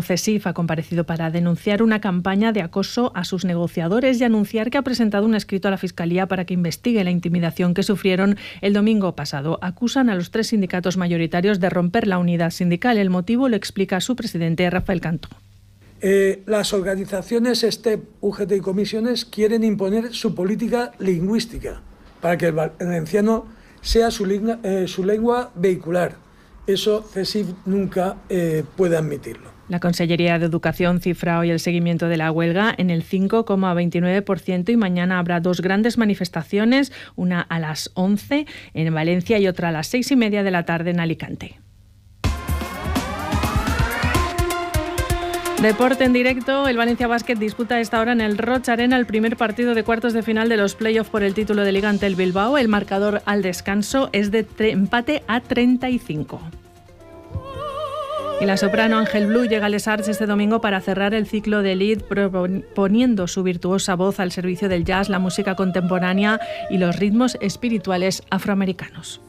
CESIF ha comparecido para denunciar una campaña de acoso a sus negociadores y anunciar que ha presentado un escrito a la Fiscalía para que investigue la intimidación que sufrieron el domingo pasado. Acusan a los 3 sindicatos mayoritarios de romper la unidad sindical. El motivo lo explica su presidente, Rafael Cantó. Las organizaciones STEP, UGT y comisiones quieren imponer su política lingüística para que el valenciano sea su lengua vehicular. Eso CESIF nunca puede admitirlo. La Consellería de Educación cifra hoy el seguimiento de la huelga en el 5,29% y mañana habrá 2 grandes manifestaciones, una a las 11 en Valencia y otra a las 6:30 de la tarde en Alicante. Deporte en directo, el Valencia Basket disputa a esta hora en el Roig Arena el primer partido de cuartos de final de los playoffs por el título de Liga ante el Bilbao. El marcador al descanso es de empate a 35. Y la soprano Ángel Blue llega a Les Arts este domingo para cerrar el ciclo de Lead, poniendo su virtuosa voz al servicio del jazz, la música contemporánea y los ritmos espirituales afroamericanos.